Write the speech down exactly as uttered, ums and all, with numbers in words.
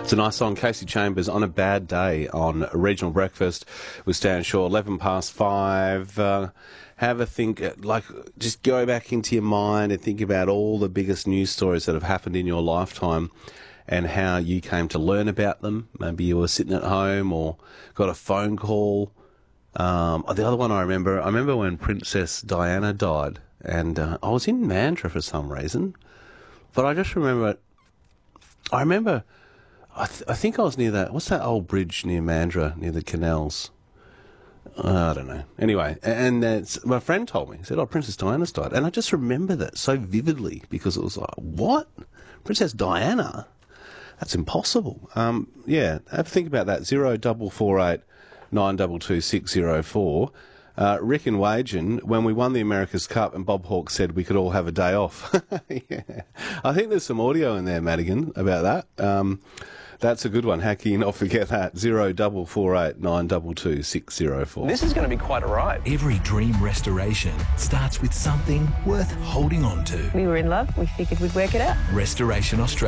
It's a nice song, Casey Chambers, On a Bad Day on Regional Breakfast with Stan Shaw, eleven past five. Uh, have a think, like, just go back into your mind and think about all the biggest news stories that have happened in your lifetime and how you came to learn about them. Maybe you were sitting at home or got a phone call. Um, the other one I remember, I remember when Princess Diana died, and uh, I was in Mandurah for some reason, but I just remember, I remember... I, th- I think I was near that. What's that old bridge near Mandurah, near the canals? Uh, I don't know. Anyway, and uh, my friend told me. He said, "Oh, Princess Diana's died," and I just remember that so vividly because it was like, "What, Princess Diana? That's impossible." Um, yeah, have a think about that. Zero double four eight nine double two six zero four. Uh, Rick and Wagen, when we won the America's Cup and Bob Hawke said we could all have a day off. Yeah. I think there's some audio in there, Madigan, about that. Um, that's a good one. How can you not forget that? Zero double four eight nine double two six zero four. This is going to be quite a ride. Every dream restoration starts with something worth holding on to. We were in love. We figured we'd work it out. Restoration Australia.